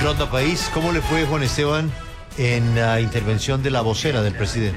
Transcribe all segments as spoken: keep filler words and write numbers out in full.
Ronda País, ¿cómo le fue, Juan Esteban, en la intervención de la vocera del presidente?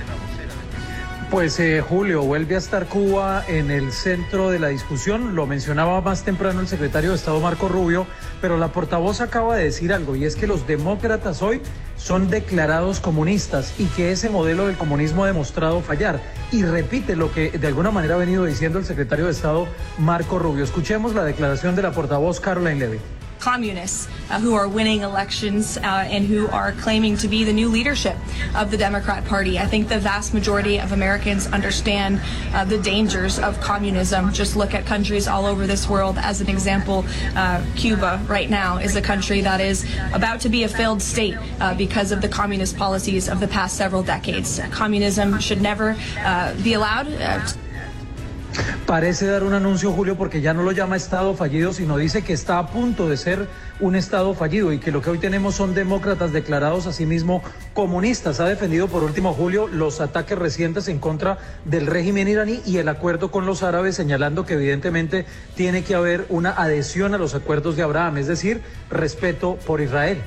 Pues eh, Julio, vuelve a estar Cuba en el centro de la discusión, lo mencionaba más temprano el secretario de Estado Marco Rubio, pero la portavoz acaba de decir algo, y es que los demócratas hoy son declarados comunistas y que ese modelo del comunismo ha demostrado fallar, y repite lo que de alguna manera ha venido diciendo el secretario de Estado Marco Rubio. Escuchemos la declaración de la portavoz Caroline Levy. Communists uh, who are winning elections uh, and who are claiming to be the new leadership of the Democrat Party. I think the vast majority of Americans understand uh, the dangers of communism. Just look at countries all over this world. As an example, uh, Cuba right now is a country that is about to be a failed state uh, because of the communist policies of the past several decades. Communism should never uh, be allowed. Uh, Parece dar un anuncio, Julio, porque ya no lo llama Estado fallido, sino dice que está a punto de ser un Estado fallido y que lo que hoy tenemos son demócratas declarados a sí mismos comunistas. Ha defendido, por último, Julio, los ataques recientes en contra del régimen iraní y el acuerdo con los árabes, señalando que evidentemente tiene que haber una adhesión a los acuerdos de Abraham, es decir, respeto por Israel.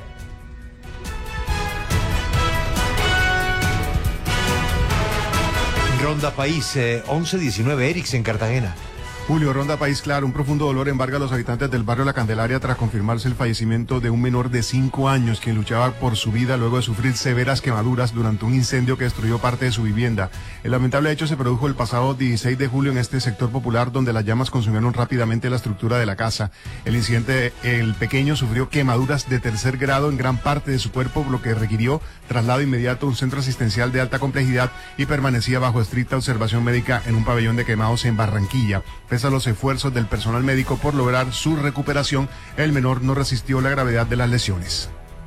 Ronda País, eh, once diecinueve, Erix en Cartagena. Julio, Ronda País, claro, un profundo dolor embarga a los habitantes del barrio La Candelaria tras confirmarse el fallecimiento de un menor de cinco años quien luchaba por su vida luego de sufrir severas quemaduras durante un incendio que destruyó parte de su vivienda. El lamentable hecho se produjo el pasado dieciséis de julio en este sector popular donde las llamas consumieron rápidamente la estructura de la casa. El incidente, el pequeño sufrió quemaduras de tercer grado en gran parte de su cuerpo, lo que requirió traslado inmediato a un centro asistencial de alta complejidad y permanecía bajo estricta observación médica en un pabellón de quemados en Barranquilla. Pese a los esfuerzos del personal médico por lograr su recuperación, el menor no resistió la gravedad de las lesiones.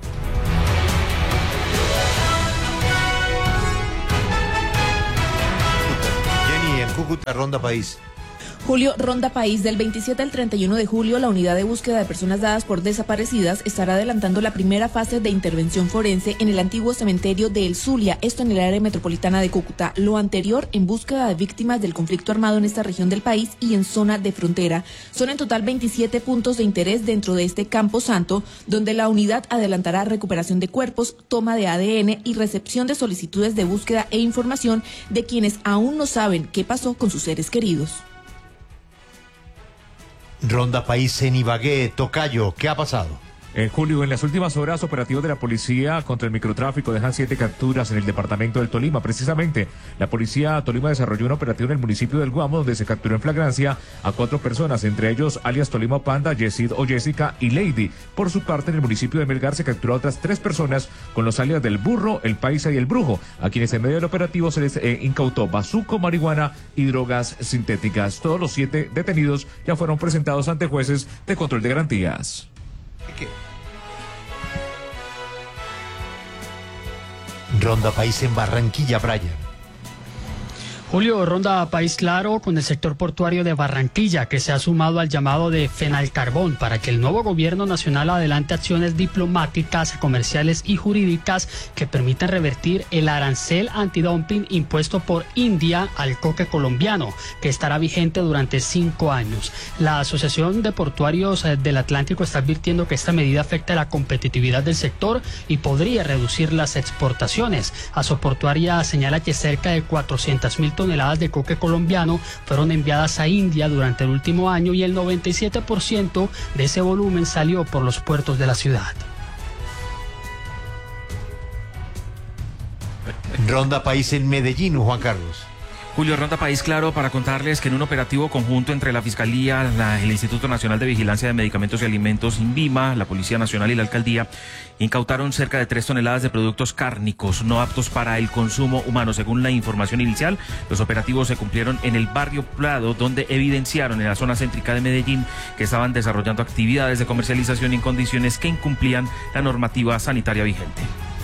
Jenny, en Cúcuta, Ronda País. Julio, Ronda País, del veintisiete al treinta y uno de julio, la unidad de búsqueda de personas dadas por desaparecidas estará adelantando la primera fase de intervención forense en el antiguo cementerio de El Zulia, esto en el área metropolitana de Cúcuta. Lo anterior en búsqueda de víctimas del conflicto armado en esta región del país y en zona de frontera. Son en total veintisiete puntos de interés dentro de este Campo Santo, donde la unidad adelantará recuperación de cuerpos, toma de A D N y recepción de solicitudes de búsqueda e información de quienes aún no saben qué pasó con sus seres queridos. Ronda País en Ibagué, Tocayo, ¿qué ha pasado? En julio, en las últimas horas, operativos de la policía contra el microtráfico dejan siete capturas en el departamento del Tolima. Precisamente, la policía Tolima desarrolló un operativo en el municipio del Guamo, donde se capturó en flagrancia a cuatro personas, entre ellos alias Tolima Panda, Yesid o Jessica y Lady. Por su parte, en el municipio de Melgar se capturó a otras tres personas con los alias del Burro, el Paisa y el Brujo, a quienes en medio del operativo se les eh, incautó bazuco, marihuana y drogas sintéticas. Todos los siete detenidos ya fueron presentados ante jueces de control de garantías. ¿Qué? Ronda País en Barranquilla, Brian. Julio, Ronda País claro con el sector portuario de Barranquilla, que se ha sumado al llamado de Fenalcarbón para que el nuevo gobierno nacional adelante acciones diplomáticas, comerciales y jurídicas que permitan revertir el arancel antidumping impuesto por India al coque colombiano, que estará vigente durante cinco años. La Asociación de Portuarios del Atlántico está advirtiendo que esta medida afecta la competitividad del sector y podría reducir las exportaciones. Asoportuaria señala que cerca de cuatrocientas mil toneladas de coque colombiano fueron enviadas a India durante el último año y el noventa y siete por ciento de ese volumen salió por los puertos de la ciudad. Ronda País en Medellín, Juan Carlos. Julio, Ronda País claro para contarles que en un operativo conjunto entre la Fiscalía, la, el Instituto Nacional de Vigilancia de Medicamentos y Alimentos, INVIMA, la Policía Nacional y la Alcaldía, incautaron cerca de tres toneladas de productos cárnicos no aptos para el consumo humano. Según la información inicial, los operativos se cumplieron en el barrio Prado, donde evidenciaron en la zona céntrica de Medellín que estaban desarrollando actividades de comercialización en condiciones que incumplían la normativa sanitaria vigente.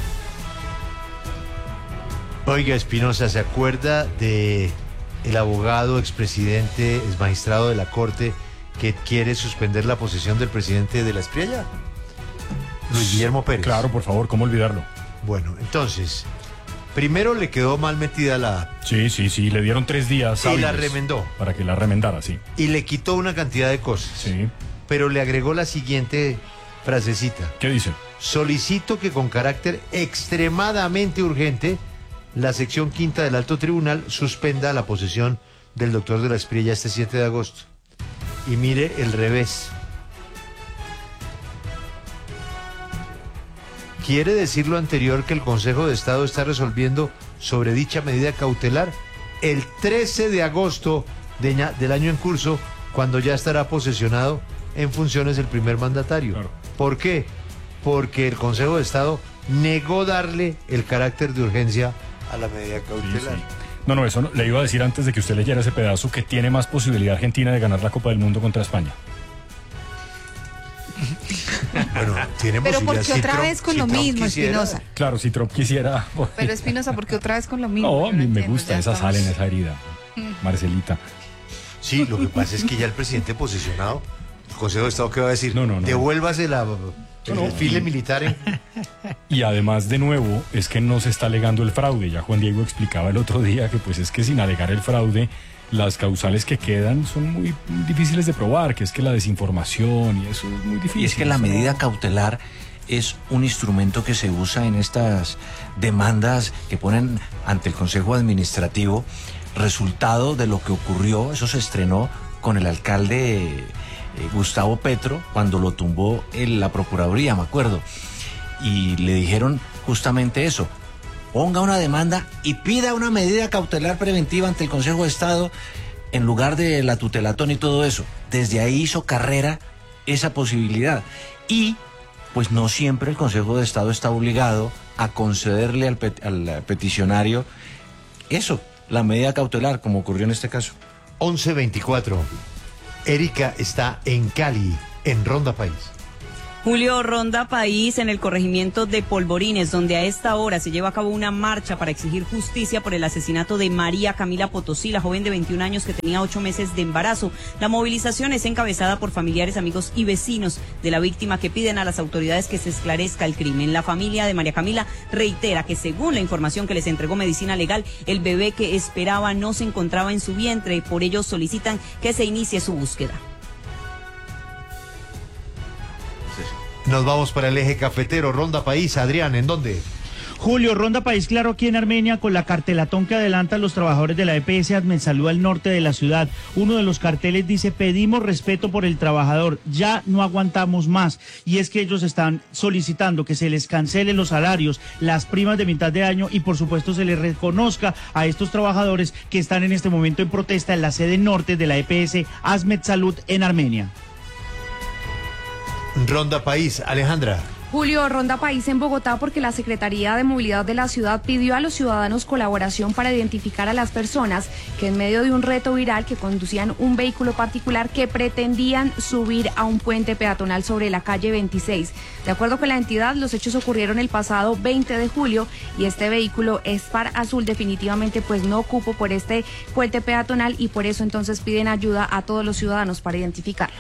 Oiga, Espinosa, ¿se acuerda de el abogado expresidente, ex magistrado de la Corte, que quiere suspender la posesión del presidente de la Espriella? Luis Guillermo Pérez. Claro, por favor, ¿cómo olvidarlo? Bueno, entonces, primero le quedó mal metida la... Sí, sí, sí, le dieron tres días y la remendó. Para que la remendara, sí. Y le quitó una cantidad de cosas. Sí. Pero le agregó la siguiente frasecita. ¿Qué dice? Solicito que con carácter extremadamente urgente la sección quinta del Alto Tribunal suspenda la posesión del doctor de la Espriella este siete de agosto. Y mire el revés. ¿Quiere decir lo anterior que el Consejo de Estado está resolviendo sobre dicha medida cautelar el trece de agosto de ña, del año en curso, cuando ya estará posesionado en funciones el primer mandatario? Claro. ¿Por qué? Porque el Consejo de Estado negó darle el carácter de urgencia a la medida cautelar. Sí, sí. No, no, eso no, le iba a decir antes de que usted leyera ese pedazo que tiene más posibilidad Argentina de ganar la Copa del Mundo contra España. Bueno, tiene Pero posibilidad. porque otra si vez Trump, con si lo Trump mismo, quisiera. Espinosa. Claro, si Trump quisiera... Pero Espinosa, porque otra vez con lo mismo. No, a mí no me entiendo, gusta esa estamos... sal en esa herida, Marcelita. Sí, lo que pasa es que ya el presidente posesionado, el Consejo de Estado, ¿qué va a decir? No, no, no. Devuélvase la, el no, desfile y, militar. En... Y además, de nuevo, es que no se está alegando el fraude. Ya Juan Diego explicaba el otro día que pues es que sin alegar el fraude, las causales que quedan son muy, muy difíciles de probar, que es que la desinformación y eso es muy difícil. Y es que la medida cautelar es un instrumento que se usa en estas demandas que ponen ante el Consejo Administrativo, resultado de lo que ocurrió. Eso se estrenó con el alcalde eh, Gustavo Petro cuando lo tumbó en la Procuraduría, me acuerdo, y le dijeron justamente eso: ponga una demanda y pida una medida cautelar preventiva ante el Consejo de Estado en lugar de la tutelatón y todo eso. Desde ahí hizo carrera esa posibilidad. Y pues no siempre el Consejo de Estado está obligado a concederle al, pet al peticionario eso, la medida cautelar, como ocurrió en este caso. once veinticuatro. Erika está en Cali, en Ronda País. Julio, Ronda País, en el corregimiento de Polvorines, donde a esta hora se lleva a cabo una marcha para exigir justicia por el asesinato de María Camila Potosí, la joven de veintiún años que tenía ocho meses de embarazo. La movilización es encabezada por familiares, amigos y vecinos de la víctima, que piden a las autoridades que se esclarezca el crimen. La familia de María Camila reitera que, según la información que les entregó Medicina Legal, el bebé que esperaba no se encontraba en su vientre y por ello solicitan que se inicie su búsqueda. Nos vamos para el eje cafetero, Ronda País. Adrián, ¿en dónde? Julio, Ronda País Claro aquí en Armenia, con la cartelatón que adelantan los trabajadores de la E P S Admensalud al norte de la ciudad. Uno de los carteles dice: pedimos respeto por el trabajador, ya no aguantamos más. Y es que ellos están solicitando que se les cancelen los salarios, las primas de mitad de año y por supuesto se les reconozca a estos trabajadores que están en este momento en protesta en la sede norte de la E P S Admensalud en Armenia. Ronda País, Alejandra. Julio, Ronda País en Bogotá, porque la Secretaría de Movilidad de la ciudad pidió a los ciudadanos colaboración para identificar a las personas que en medio de un reto viral que conducían un vehículo particular que pretendían subir a un puente peatonal sobre la calle veintiséis. De acuerdo con la entidad, los hechos ocurrieron el pasado veinte de julio y este vehículo Spar azul definitivamente pues no cupo por este puente peatonal y por eso entonces piden ayuda a todos los ciudadanos para identificarlo.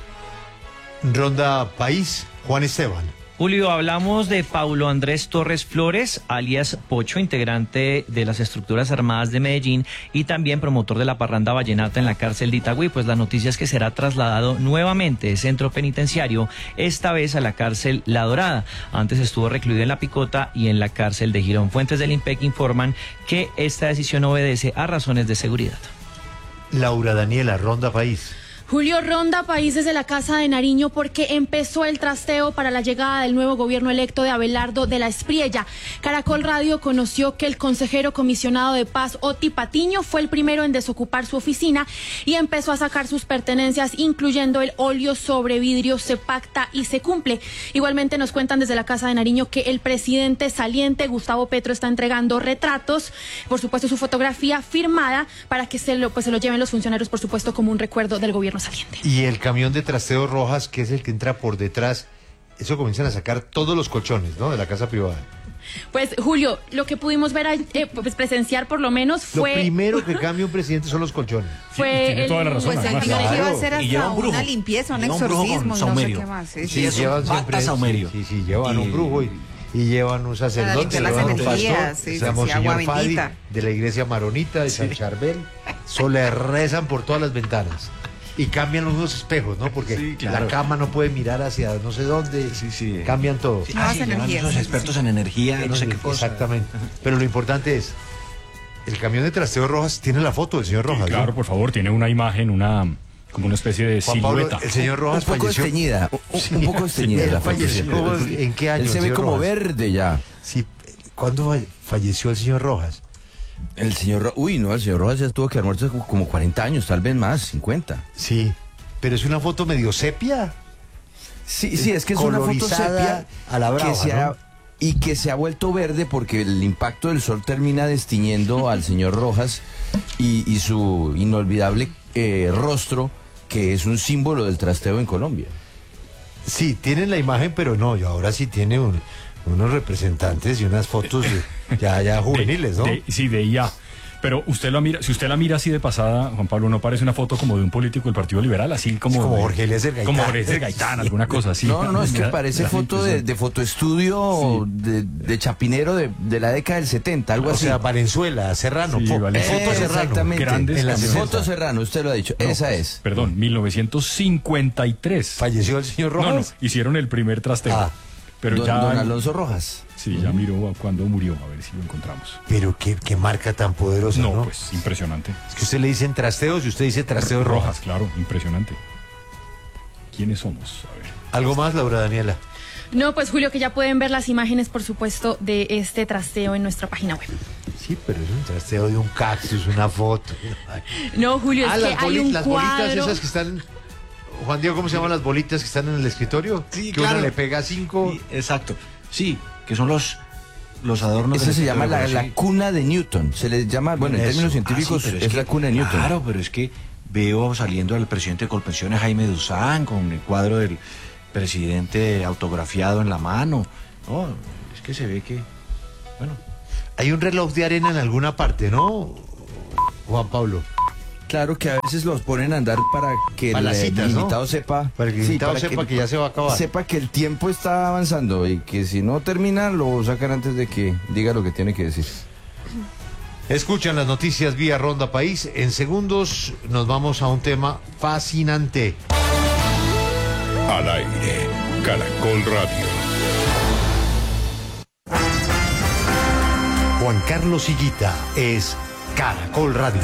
Ronda País, Juan Esteban. Julio, hablamos de Paulo Andrés Torres Flores, alias Pocho, integrante de las estructuras armadas de Medellín y también promotor de la parranda vallenata en la cárcel de Itagüí. Pues la noticia es que será trasladado nuevamente de centro penitenciario, esta vez a la cárcel La Dorada. Antes estuvo recluido en La Picota y en la cárcel de Girón. Fuentes del IMPEC informan que esta decisión obedece a razones de seguridad. Laura Daniela, Ronda País. Julio, Ronda País desde la Casa de Nariño, porque empezó el trasteo para la llegada del nuevo gobierno electo de Abelardo de la Espriella. Caracol Radio conoció que el consejero comisionado de paz, Oti Patiño, fue el primero en desocupar su oficina y empezó a sacar sus pertenencias, incluyendo el óleo sobre vidrio. Se pacta y se cumple. Igualmente nos cuentan desde la Casa de Nariño que el presidente saliente, Gustavo Petro, está entregando retratos, por supuesto su fotografía firmada, para que se lo, pues, se lo lleven los funcionarios, por supuesto, como un recuerdo del gobierno saliente. Y el camión de trasteo Rojas, que es el que entra por detrás, eso comienzan a sacar todos los colchones, ¿no?, de la casa privada. Pues, Julio, lo que pudimos ver, eh, pues presenciar por lo menos fue... Lo primero que cambia un presidente son los colchones. Fue tiene el... toda la razón. Pues el mío que iba a hacer hasta un una limpieza, un exorcismo, un no sé qué más. Sí, sí, sí, llevan siempre, sí, sí, sí, llevan y... un brujo y, y llevan un sacerdote, las llevan un energías, pastor, sí, se llama sí, agua Monseñor Fadi, bendita. de la iglesia maronita de San Charbel. Solo le rezan por todas las ventanas. Y cambian unos espejos, ¿no? Porque sí, claro. la cama no puede mirar hacia no sé dónde. Sí, sí. Cambian todo. Sí, ah, sí, esos expertos en energía, no sé qué cosa. Exactamente. Pero lo importante es, el camión de trasteo Rojas tiene la foto del señor Rojas. Sí, claro, ¿no? por favor, tiene una imagen, una como una especie de Juan silueta. Pablo, el señor Rojas un poco falleció. Esteñida, un, Sí, un poco esteñida él la falleció. falleció. ¿En qué año? Él se ve como Rojas? verde ya. Sí, ¿cuándo falleció el señor Rojas? El señor Ro Uy, no, el señor Rojas ya tuvo que haber muerto como cuarenta años, tal vez más, cincuenta. Sí, pero es una foto medio sepia. Sí, sí, es que es una foto sepia a la brava, que se ha, ¿no? y que se ha vuelto verde porque el impacto del sol termina destiñendo al señor Rojas y, y su inolvidable eh, rostro, que es un símbolo del trasteo en Colombia. Sí, tienen la imagen, pero no, y ahora sí tiene un, unos representantes y unas fotos ya, ya juveniles, ¿no? De, sí, de I A. Pero usted lo mira, si usted la mira así de pasada, Juan Pablo, ¿no parece una foto como de un político del Partido Liberal? Así como, como de, Jorge Eliezer Gaitán. Como Jorge Eliezer Gaitán, alguna cosa así. No, no, es que La- parece la foto de, impresión. de fotoestudio sí. de, de chapinero de, de la década del setenta, algo o así. sea, Valenzuela, Serrano, Sí, fo- vale. foto Eh, Serrano. exactamente. Grandes En la camionetas. foto Serrano, usted lo ha dicho. No, Esa pues, es. Perdón, mil novecientos cincuenta y tres. ¿Falleció el señor Rojas? No, no, hicieron el primer trasteo. Ah. Pero Don, ya. don Alonso Rojas. Sí, ya miró cuando murió, a ver si lo encontramos. Pero qué, qué marca tan poderosa, No, ¿no? pues impresionante. Es que usted le dicen trasteos y usted dice trasteos Rojas. Rojas, claro, impresionante. ¿Quiénes somos? A ver. ¿Algo más, Laura Daniela? No, pues Julio, que ya pueden ver las imágenes, por supuesto, de este trasteo en nuestra página web. Sí, pero es un trasteo de un cactus, una foto. No, Julio, es ah, que las, hay boli- un las cuadro... bolitas esas que están... Juan Diego, ¿cómo se llaman las bolitas que están en el escritorio? Sí, que claro. uno le pega cinco... Sí, exacto. Sí, que son los, los adornos. Esa del se llama la, escritorio, la cuna de Newton. Se les llama, bueno, en Eso. términos Ah, científicos, sí, pero es, que- la cuna de Newton. Claro, pero es que veo saliendo al presidente de Colpensiones, Jaime Duzán, con el cuadro del presidente autografiado en la mano. No, es que se ve que, bueno. Hay un reloj de arena en alguna parte, ¿no, Juan Pablo? Claro que a veces los ponen a andar para que Para el, las citas, el ¿no? invitado sepa. Para que el sí, invitado sepa que ya se va a acabar. Sepa que el tiempo está avanzando y que si no termina lo sacan antes de que diga lo que tiene que decir. Escuchan las noticias vía Ronda País. En segundos nos vamos a un tema fascinante. Al aire, Caracol Radio. Juan Carlos Higuita es Caracol Radio.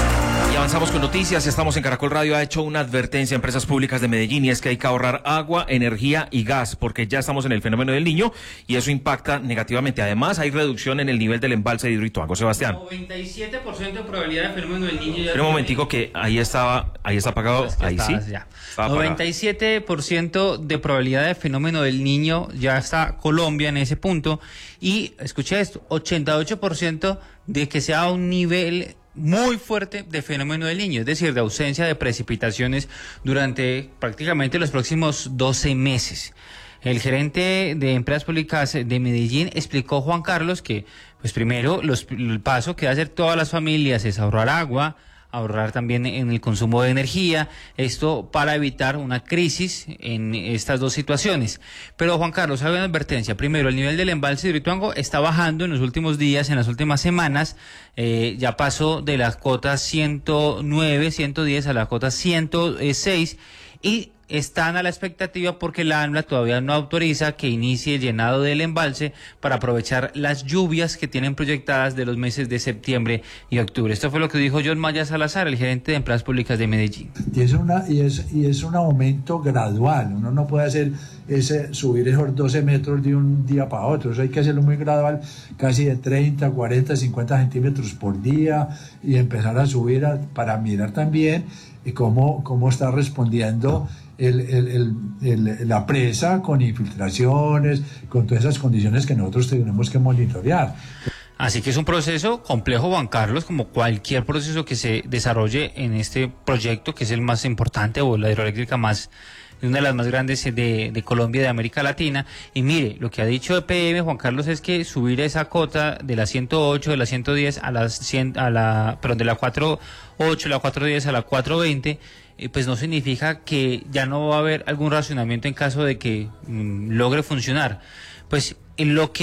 Y avanzamos con noticias. Estamos en Caracol Radio. Ha hecho una advertencia a empresas públicas de Medellín y es que hay que ahorrar agua, energía y gas porque ya estamos en el fenómeno del Niño y eso impacta negativamente. Además, hay reducción en el nivel del embalse de Hidroituango. Sebastián. noventa y siete por ciento de probabilidad de fenómeno del Niño. Espera un momentico que ahí estaba, ahí está apagado. Ahí sí. Ya. Estaba apagado. noventa y siete por ciento de probabilidad de fenómeno del Niño. Ya está Colombia en ese punto. Y escuché esto, ochenta y ocho por ciento de que sea un nivel muy fuerte de fenómeno del Niño, es decir, de ausencia de precipitaciones durante prácticamente los próximos doce meses. El gerente de Empresas Públicas de Medellín explicó, Juan Carlos, que pues primero los, el paso que hacer todas las familias es ahorrar agua, ahorrar también en el consumo de energía, esto para evitar una crisis en estas dos situaciones. Pero Juan Carlos, hay una advertencia. Primero, el nivel del embalse de Hidroituango está bajando en los últimos días, en las últimas semanas, eh, ya pasó de la cota ciento nueve, ciento diez a la cota ciento seis y están a la expectativa porque la ANLA todavía no autoriza que inicie el llenado del embalse para aprovechar las lluvias que tienen proyectadas de los meses de septiembre y octubre. Esto fue lo que dijo John Maya Salazar, el gerente de Empresas Públicas de Medellín. Y es, una, y, es, y es un aumento gradual, uno no puede hacer ese, subir esos doce metros de un día para otro, eso hay que hacerlo muy gradual, casi de treinta, cuarenta, cincuenta centímetros por día y empezar a subir a, para mirar también cómo, cómo está respondiendo El, el, el, el, la presa con infiltraciones, con todas esas condiciones que nosotros tenemos que monitorear. Así que es un proceso complejo, Juan Carlos, como cualquier proceso que se desarrolle en este proyecto, que es el más importante o la hidroeléctrica más, una de las más grandes de, de Colombia y de América Latina. Y mire, lo que ha dicho E P M, Juan Carlos, es que subir esa cota de la ciento ocho, de la ciento diez a la cien, a la, perdón, de la cuatrocientos ocho, la cuatrocientos diez a la cuatrocientos veinte, eh, pues no significa que ya no va a haber algún racionamiento en caso de que mmm, logre funcionar. Pues en lo que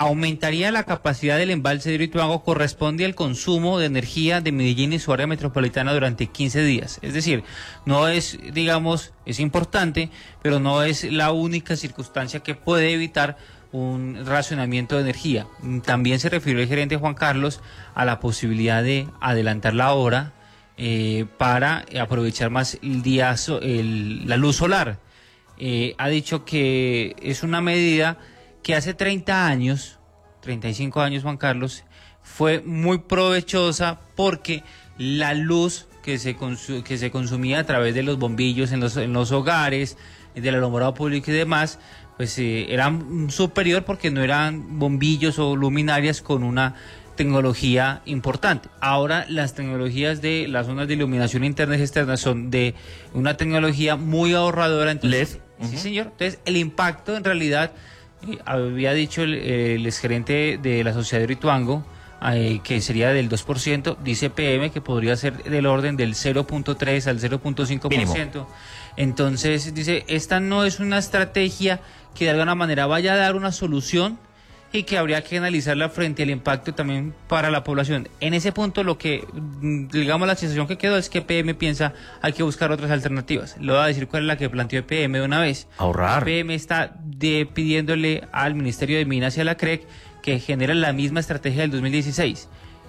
aumentaría la capacidad del embalse de Hidroituango, corresponde al consumo de energía de Medellín y su área metropolitana durante quince días. Es decir, no es, digamos, es importante, pero no es la única circunstancia que puede evitar un racionamiento de energía. También se refirió el gerente Juan Carlos a la posibilidad de adelantar la hora eh, para aprovechar más el día, el, la luz solar. Eh, ha dicho que es una medida que hace treinta años, treinta y cinco años, Juan Carlos, fue muy provechosa porque la luz que se, consu que se consumía a través de los bombillos en los, en los hogares, del alumbrado público y demás, pues eh, era superior porque no eran bombillos o luminarias con una tecnología importante. Ahora las tecnologías de las zonas de iluminación internas y externas son de una tecnología muy ahorradora. Entonces, L E D. Uh-huh. Sí, señor. Entonces, el impacto en realidad, eh, había dicho el, el exgerente de la Sociedad de Hidroituango, eh, que sería del dos por ciento, dice P M que podría ser del orden del cero punto tres al cero punto cinco por ciento. Entonces, dice, esta no es una estrategia que de alguna manera vaya a dar una solución y que habría que analizarla frente al impacto también para la población. En ese punto lo que, digamos, la sensación que quedó es que P M piensa hay que buscar otras alternativas. Le voy a decir cuál es la que planteó P M de una vez. Ahorrar. P M está de, pidiéndole al Ministerio de Minas y a la C R E C que generen la misma estrategia del dos mil dieciséis.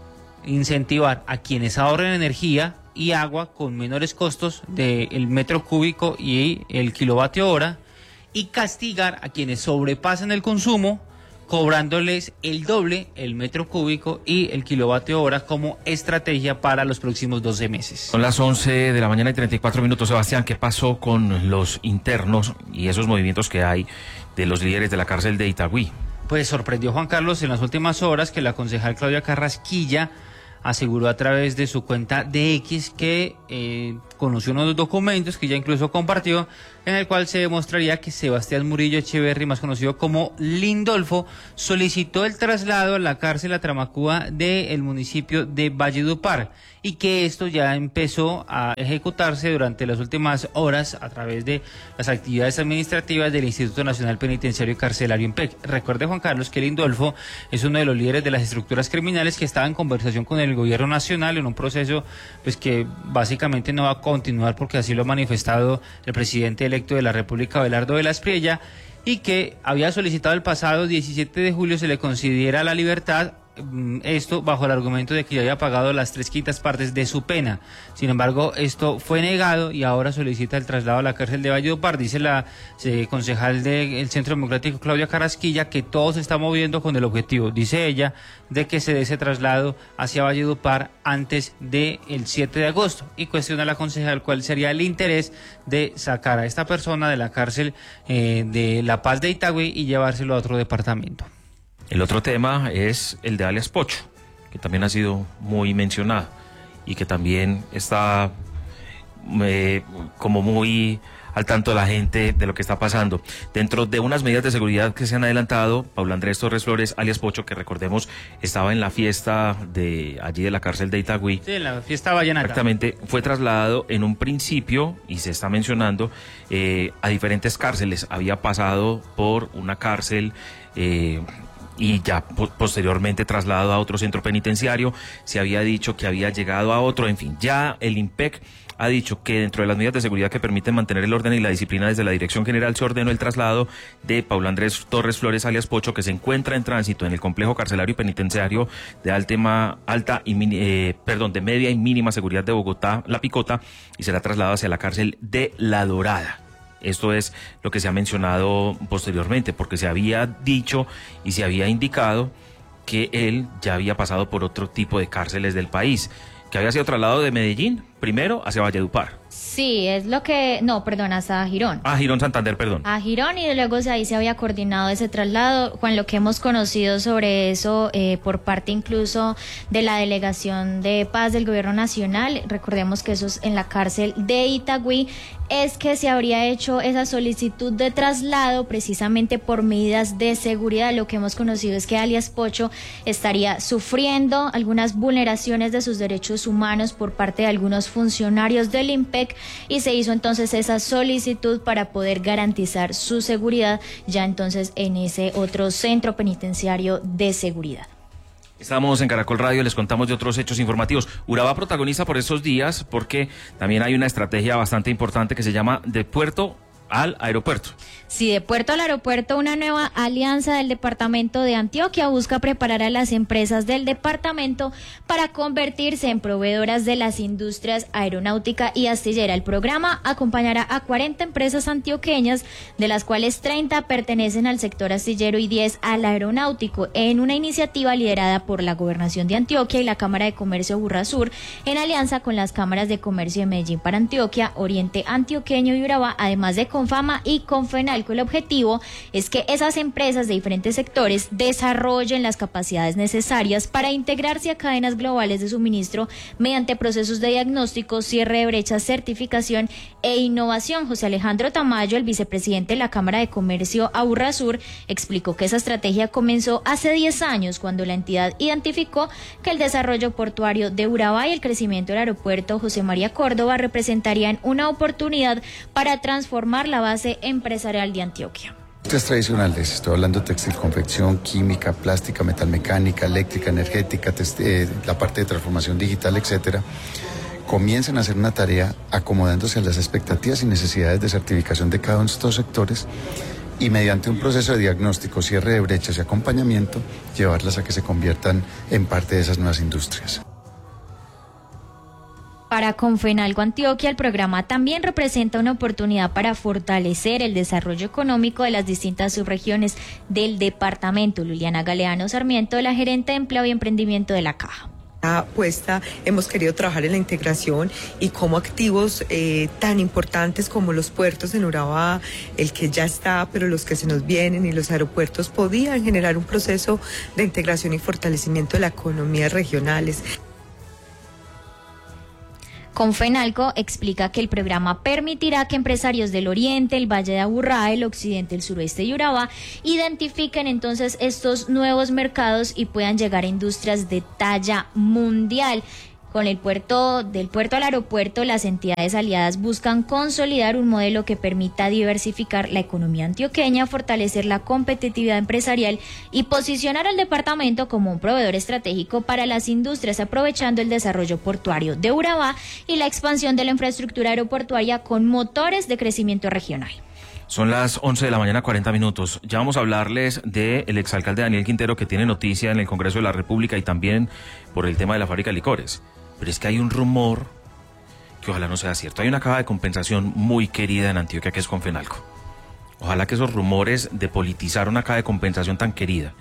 Incentivar a quienes ahorren energía y agua con menores costos del metro cúbico y el kilovatio hora, y castigar a quienes sobrepasen el consumo cobrándoles el doble, el metro cúbico y el kilovatio hora como estrategia para los próximos doce meses. Son las once de la mañana y treinta y cuatro minutos. Sebastián, ¿qué pasó con los internos y esos movimientos que hay de los líderes de la cárcel de Itagüí? Pues sorprendió Juan Carlos en las últimas horas que la concejal Claudia Carrasquilla aseguró a través de su cuenta de X que eh, conoció unos documentos que ya incluso compartió, en el cual se demostraría que Sebastián Murillo Echeverry, más conocido como Lindolfo, solicitó el traslado a la cárcel Atramacúa del municipio de Valledupar, y que esto ya empezó a ejecutarse durante las últimas horas a través de las actividades administrativas del Instituto Nacional Penitenciario y Carcelario INPEC. Recuerde, Juan Carlos, que Lindolfo es uno de los líderes de las estructuras criminales que estaba en conversación con el gobierno nacional en un proceso pues que básicamente no va a continuar, porque así lo ha manifestado el presidente electo de la República, Abelardo de la Espriella, y que había solicitado el pasado diecisiete de julio se le concediera la libertad, esto bajo el argumento de que ya había pagado las tres quintas partes de su pena. Sin embargo, esto fue negado y ahora solicita el traslado a la cárcel de Valledupar. Dice la eh, concejal del Centro Democrático, Claudia Carrasquilla, que todo se está moviendo con el objetivo, dice ella, de que se dé ese traslado hacia Valledupar antes del siete de agosto, y cuestiona a la concejal cuál sería el interés de sacar a esta persona de la cárcel eh, de La Paz de Itagüí y llevárselo a otro departamento. El otro tema es el de alias Pocho, que también ha sido muy mencionado y que también está eh, como muy al tanto de la gente de lo que está pasando. Dentro de unas medidas de seguridad que se han adelantado, Paulo Andrés Torres Flores, alias Pocho, que recordemos estaba en la fiesta de allí de la cárcel de Itagüí. Sí, en la fiesta vallenata. Exactamente, fue trasladado en un principio, y se está mencionando, eh, a diferentes cárceles. Había pasado por una cárcel eh, y ya po posteriormente trasladado a otro centro penitenciario. Se había dicho que había llegado a otro, en fin, ya el INPEC ha dicho que dentro de las medidas de seguridad que permiten mantener el orden y la disciplina desde la Dirección General se ordenó el traslado de Paulo Andrés Torres Flores, alias Pocho, que se encuentra en tránsito en el complejo carcelario y penitenciario de alta, alta y mini, eh, perdón, de media y mínima seguridad de Bogotá, La Picota, y será trasladado hacia la cárcel de La Dorada. Esto es lo que se ha mencionado posteriormente, porque se había dicho y se había indicado que él ya había pasado por otro tipo de cárceles del país, que había sido trasladado de Medellín primero hacia Valledupar. Sí, es lo que... No, perdón, hasta Girón. Ah, Girón Santander, perdón. A Girón, y luego de ahí se había coordinado ese traslado. Juan, lo que hemos conocido sobre eso eh, por parte incluso de la Delegación de Paz del Gobierno Nacional, recordemos que eso es en la cárcel de Itagüí, es que se habría hecho esa solicitud de traslado precisamente por medidas de seguridad. Lo que hemos conocido es que alias Pocho estaría sufriendo algunas vulneraciones de sus derechos humanos por parte de algunos funcionarios del I N P E C y se hizo entonces esa solicitud para poder garantizar su seguridad ya entonces en ese otro centro penitenciario de seguridad. Estamos en Caracol Radio, les contamos de otros hechos informativos. Urabá protagoniza por estos días porque también hay una estrategia bastante importante que se llama de puerto al aeropuerto. Sí, de puerto al aeropuerto, una nueva alianza del departamento de Antioquia busca preparar a las empresas del departamento para convertirse en proveedoras de las industrias aeronáutica y astillera. El programa acompañará a cuarenta empresas antioqueñas, de las cuales treinta pertenecen al sector astillero y diez al aeronáutico, en una iniciativa liderada por la Gobernación de Antioquia y la Cámara de Comercio Burrasur, en alianza con las cámaras de comercio de Medellín para Antioquia, Oriente Antioqueño y Urabá, además de Confama y Confenalco. El objetivo es que esas empresas de diferentes sectores desarrollen las capacidades necesarias para integrarse a cadenas globales de suministro mediante procesos de diagnóstico, cierre de brechas, certificación e innovación. José Alejandro Tamayo, el vicepresidente de la Cámara de Comercio Aburrasur, explicó que esa estrategia comenzó hace diez años cuando la entidad identificó que el desarrollo portuario de Urabá y el crecimiento del aeropuerto José María Córdoba representarían una oportunidad para transformar la base empresarial de Antioquia. Industrias tradicionales, estoy hablando de textil, confección, química, plástica, metalmecánica, eléctrica, energética, eh, la parte de transformación digital, etcétera, comienzan a hacer una tarea acomodándose a las expectativas y necesidades de certificación de cada uno de estos sectores y mediante un proceso de diagnóstico, cierre de brechas y acompañamiento, llevarlas a que se conviertan en parte de esas nuevas industrias. Para Confenalco Antioquia, el programa también representa una oportunidad para fortalecer el desarrollo económico de las distintas subregiones del departamento. Liliana Galeano Sarmiento, la gerente de Empleo y Emprendimiento de la Caja. Apuesta, hemos querido trabajar en la integración y como activos eh, tan importantes como los puertos en Urabá, el que ya está, pero los que se nos vienen y los aeropuertos podían generar un proceso de integración y fortalecimiento de las economías regionales. Confenalco explica que el programa permitirá que empresarios del oriente, el Valle de Aburrá, el occidente, el suroeste y Urabá identifiquen entonces estos nuevos mercados y puedan llegar a industrias de talla mundial. Con el puerto, del puerto al aeropuerto, las entidades aliadas buscan consolidar un modelo que permita diversificar la economía antioqueña, fortalecer la competitividad empresarial y posicionar al departamento como un proveedor estratégico para las industrias, aprovechando el desarrollo portuario de Urabá y la expansión de la infraestructura aeroportuaria con motores de crecimiento regional. Son las once de la mañana, cuarenta minutos. Ya vamos a hablarles del exalcalde Daniel Quintero, que tiene noticia en el Congreso de la República y también por el tema de la fábrica de licores. Pero es que hay un rumor que ojalá no sea cierto. Hay una caja de compensación muy querida en Antioquia que es Confenalco. Ojalá que esos rumores de politizar una caja de compensación tan querida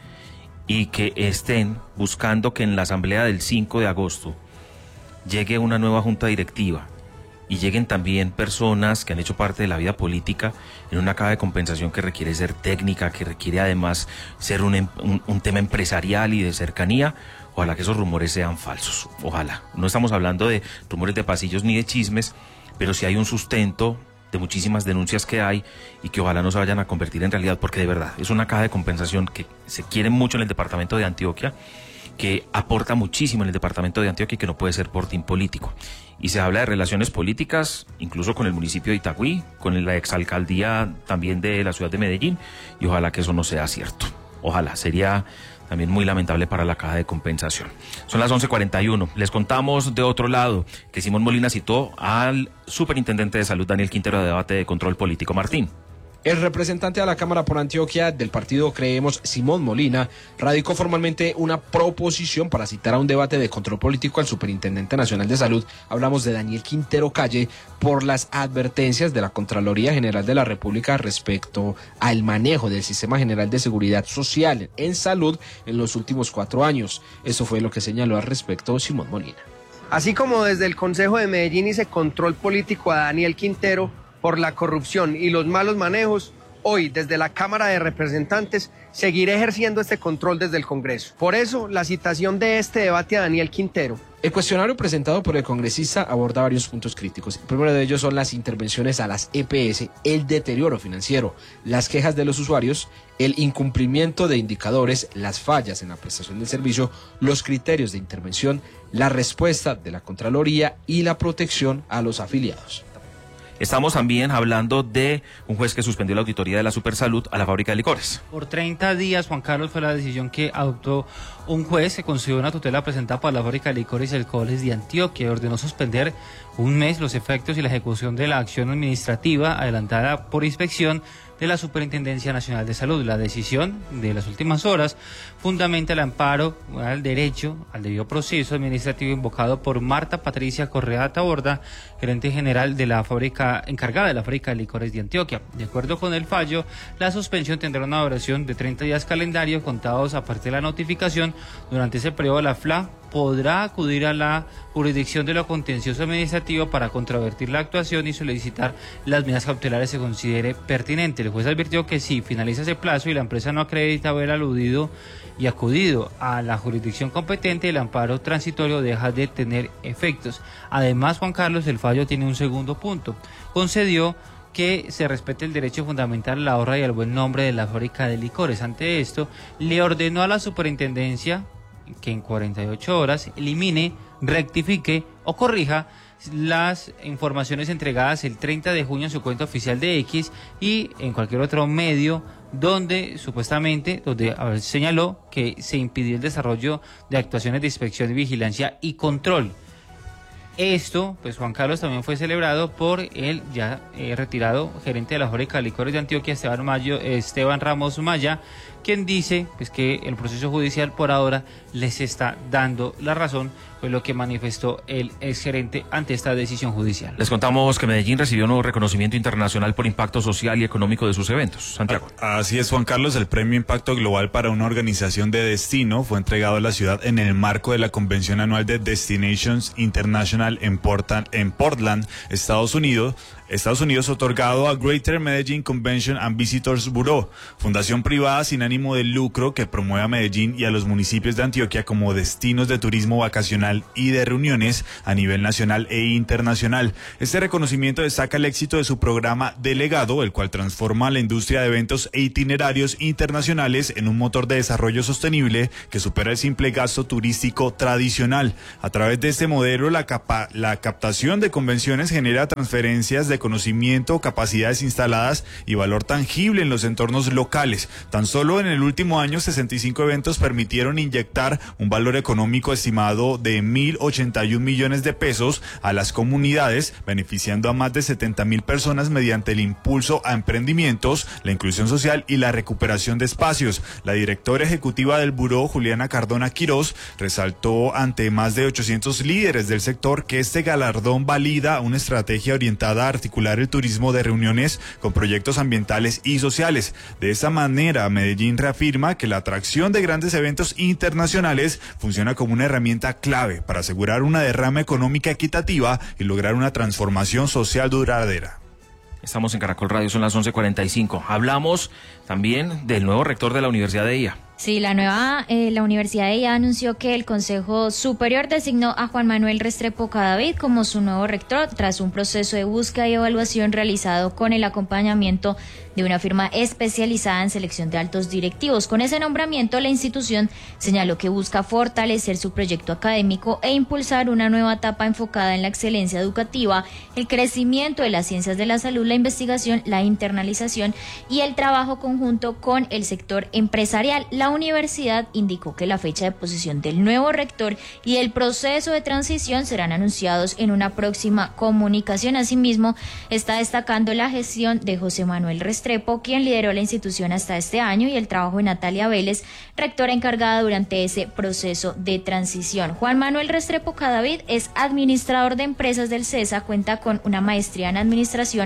y que estén buscando que en la asamblea del cinco de agosto llegue una nueva junta directiva y lleguen también personas que han hecho parte de la vida política en una caja de compensación que requiere ser técnica, que requiere además ser un, un, un tema empresarial y de cercanía. Ojalá que esos rumores sean falsos, ojalá. No estamos hablando de rumores de pasillos ni de chismes, pero sí hay un sustento de muchísimas denuncias que hay y que ojalá no se vayan a convertir en realidad, porque de verdad es una caja de compensación que se quiere mucho en el departamento de Antioquia, que aporta muchísimo en el departamento de Antioquia y que no puede ser por fin político. Y se habla de relaciones políticas, incluso con el municipio de Itagüí, con la exalcaldía también de la ciudad de Medellín, y ojalá que eso no sea cierto. Ojalá, sería también muy lamentable para la caja de compensación. Son las once cuarenta y uno. Les contamos de otro lado que Simón Molina citó al superintendente de salud Daniel Quintero a debate de control político. Martín. El representante de la Cámara por Antioquia del partido Creemos, Simón Molina, radicó formalmente una proposición para citar a un debate de control político al Superintendente Nacional de Salud. Hablamos de Daniel Quintero Calle por las advertencias de la Contraloría General de la República respecto al manejo del Sistema General de Seguridad Social en salud en los últimos cuatro años. Eso fue lo que señaló al respecto Simón Molina. Así como desde el Consejo de Medellín hice control político a Daniel Quintero por la corrupción y los malos manejos, Hoy, desde la Cámara de Representantes, seguiré ejerciendo este control desde el Congreso. Por eso, la citación de este debate a Daniel Quintero. El cuestionario presentado por el congresista aborda varios puntos críticos. El primero de ellos son las intervenciones a las E P S, el deterioro financiero, las quejas de los usuarios, el incumplimiento de indicadores, las fallas en la prestación del servicio, los criterios de intervención, la respuesta de la Contraloría y la protección a los afiliados. Estamos también hablando de un juez que suspendió la auditoría de la Supersalud a la fábrica de licores. Por treinta días, Juan Carlos, fue la decisión que adoptó un juez que concedió una tutela presentada por la fábrica de licores y alcoholes de Antioquia y ordenó suspender un mes los efectos y la ejecución de la acción administrativa adelantada por inspección de la Superintendencia Nacional de Salud. La decisión de las últimas horas fundamenta el amparo al derecho al debido proceso administrativo invocado por Marta Patricia Correa Taborda, gerente general de la fábrica, encargada de la fábrica de licores de Antioquia. De acuerdo con el fallo, la suspensión tendrá una duración de treinta días calendario contados a partir de la notificación. Durante ese periodo, la F L A podrá acudir a la jurisdicción de lo contencioso administrativo para controvertir la actuación y solicitar las medidas cautelares que se considere pertinente. El juez advirtió que si finaliza ese plazo y la empresa no acredita haber aludido y acudido a la jurisdicción competente, el amparo transitorio deja de tener efectos. Además, Juan Carlos, el fallo tiene un segundo punto. Concedió que se respete el derecho fundamental a la honra y al buen nombre de la fábrica de licores. Ante esto, le ordenó a la superintendencia que en cuarenta y ocho horas elimine, rectifique o corrija las informaciones entregadas el treinta de junio en su cuenta oficial de X y en cualquier otro medio donde supuestamente, donde a ver, señaló que se impidió el desarrollo de actuaciones de inspección, vigilancia y control. Esto, pues Juan Carlos, también fue celebrado por el ya eh, retirado gerente de la fábrica de licores de Antioquia, Esteban, Mayo, Esteban Ramos Maya, quien dice pues, que el proceso judicial por ahora les está dando la razón, pues lo que manifestó el exgerente ante esta decisión judicial. Les contamos que Medellín recibió un nuevo reconocimiento internacional por impacto social y económico de sus eventos. Santiago. Así es, Juan Carlos, el premio Impacto Global para una organización de destino fue entregado a la ciudad en el marco de la convención anual de Destinations International en Portland, en Portland, Estados Unidos. Estados Unidos, otorgado a Greater Medellín Convention and Visitors Bureau, fundación privada sin ánimo de lucro que promueve a Medellín y a los municipios de Antioquia como destinos de turismo vacacional y de reuniones a nivel nacional e internacional. Este reconocimiento destaca el éxito de su programa Delegado, el cual transforma la industria de eventos e itinerarios internacionales en un motor de desarrollo sostenible que supera el simple gasto turístico tradicional. A través de este modelo, la, capa la captación de convenciones genera transferencias de conocimiento, capacidades instaladas y valor tangible en los entornos locales. Tan solo en el último año, sesenta y cinco eventos permitieron inyectar un valor económico estimado de mil ochenta y un millones de pesos a las comunidades, beneficiando a más de setenta mil personas mediante el impulso a emprendimientos, la inclusión social y la recuperación de espacios. La directora ejecutiva del Buró, Juliana Cardona Quirós, resaltó ante más de ochocientos líderes del sector que este galardón valida una estrategia orientada a articular el turismo de reuniones con proyectos ambientales y sociales. De esta manera, Medellín reafirma que la atracción de grandes eventos internacionales funciona como una herramienta clave para asegurar una derrama económica equitativa y lograr una transformación social duradera. Estamos en Caracol Radio, son las once cuarenta y cinco. Hablamos también del nuevo rector de la Universidad de I A. Sí, la nueva, eh, la Universidad de I A anunció que el Consejo Superior designó a Juan Manuel Restrepo Cadavid como su nuevo rector tras un proceso de búsqueda y evaluación realizado con el acompañamiento de una firma especializada en selección de altos directivos. Con ese nombramiento, la institución señaló que busca fortalecer su proyecto académico e impulsar una nueva etapa enfocada en la excelencia educativa, el crecimiento de las ciencias de la salud, la investigación, la internalización y el trabajo conjunto con el sector empresarial. La universidad indicó que la fecha de posición del nuevo rector y el proceso de transición serán anunciados en una próxima comunicación. Asimismo, está destacando la gestión de José Manuel Restrepo, quien lideró la institución hasta este año, y el trabajo de Natalia Vélez, rectora encargada durante ese proceso de transición. Juan Manuel Restrepo Cadavid es administrador de empresas del CESA, cuenta con una maestría en administración,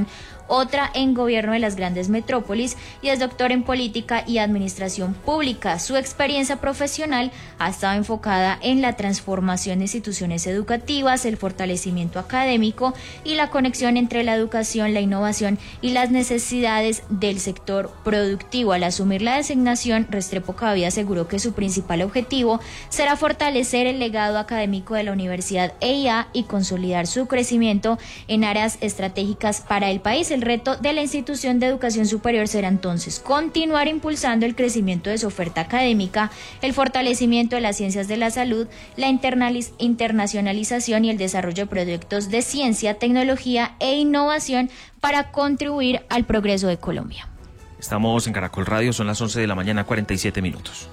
otra en gobierno de las grandes metrópolis y es doctor en política y administración pública. Su experiencia profesional ha estado enfocada en la transformación de instituciones educativas, el fortalecimiento académico y la conexión entre la educación, la innovación y las necesidades del sector productivo. Al asumir la designación, Restrepo Cavia aseguró que su principal objetivo será fortalecer el legado académico de la Universidad E I A y consolidar su crecimiento en áreas estratégicas para el país. El reto de la institución de educación superior será entonces continuar impulsando el crecimiento de su oferta académica, el fortalecimiento de las ciencias de la salud, la internacionalización y el desarrollo de proyectos de ciencia, tecnología e innovación para contribuir al progreso de Colombia. Estamos en Caracol Radio, son las once de la mañana, cuarenta y siete minutos.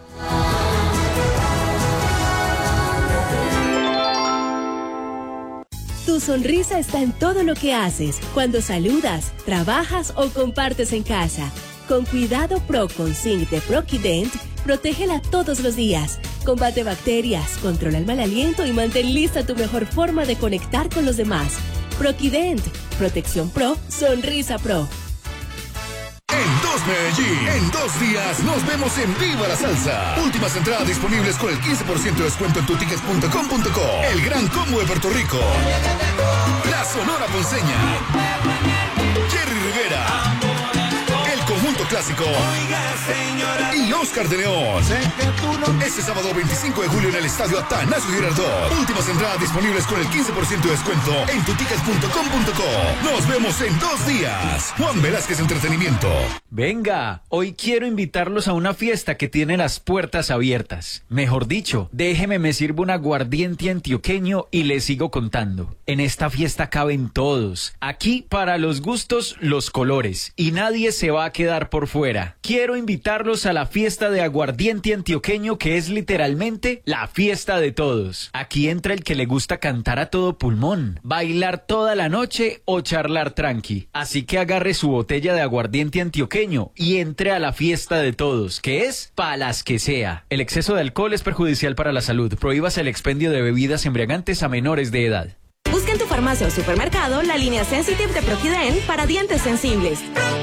Tu sonrisa está en todo lo que haces, cuando saludas, trabajas o compartes en casa. Con Cuidado Pro con Zinc de Proquident, protégela todos los días. Combate bacterias, controla el mal aliento y mantén lista tu mejor forma de conectar con los demás. Proquident, protección pro, sonrisa pro. En dos Medellín, en dos días nos vemos en Viva la Salsa. Últimas entradas disponibles con el quince por ciento de descuento en tutickets punto com punto co. El gran combo de Puerto Rico, la Sonora Ponceña, Jerry Rivera, el conjunto clásico y Oscar de León. Este sábado veinticinco de julio en el estadio Atanasio Girardot. Últimas entradas disponibles con el quince por ciento de descuento en tutickets punto com punto co. Nos vemos en dos días. Juan Velázquez Entretenimiento. Venga, hoy quiero invitarlos a una fiesta que tiene las puertas abiertas. Mejor dicho, déjeme me sirvo un aguardiente antioqueño y les sigo contando. En esta fiesta caben todos. Aquí, para los gustos, los colores. Y nadie se va a quedar por fuera. Quiero invitarlos a la fiesta de aguardiente antioqueño, que es literalmente la fiesta de todos. Aquí entra el que le gusta cantar a todo pulmón, bailar toda la noche o charlar tranqui. Así que agarre su botella de aguardiente antioqueño y entre a la fiesta de todos, que es pa' las que sea. El exceso de alcohol es perjudicial para la salud. Prohíbase el expendio de bebidas embriagantes a menores de edad. Busca en tu farmacia o supermercado la línea Sensitive de Proquident para dientes sensibles.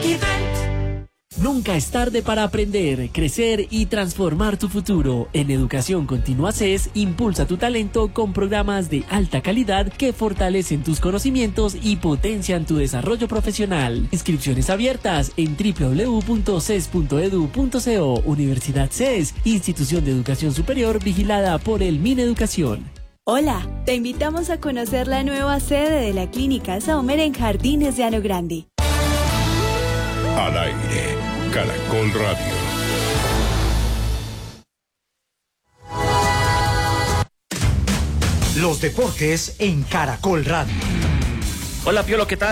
Nunca es tarde para aprender, crecer y transformar tu futuro. En Educación Continua C E S, impulsa tu talento con programas de alta calidad que fortalecen tus conocimientos y potencian tu desarrollo profesional. Inscripciones abiertas en doble u doble u doble u punto c e s punto e d u punto co. Universidad C E S, institución de educación superior vigilada por el Mineducación. Hola, te invitamos a conocer la nueva sede de la Clínica Saumer en Jardines de Llano Grande. Al aire, Caracol Radio. Los deportes en Caracol Radio. Hola, Piolo, ¿qué tal?